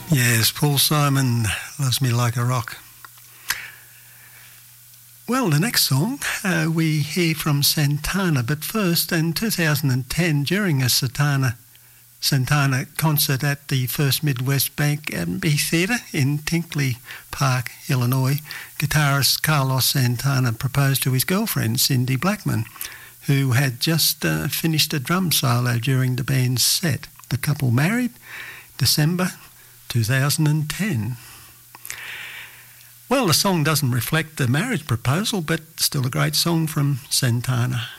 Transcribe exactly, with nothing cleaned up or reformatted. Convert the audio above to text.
Yes, Paul Simon, Loves Me Like a Rock. Well, the next song uh, we hear from Santana, but first, in two thousand ten, during a Santana, Santana concert at the First Midwest Bank Amphitheatre in Tinkley Park, Illinois, guitarist Carlos Santana proposed to his girlfriend, Cindy Blackman, who had just uh, finished a drum solo during the band's set. The couple married December two thousand ten. Well, the song doesn't reflect the marriage proposal, but still a great song from Santana.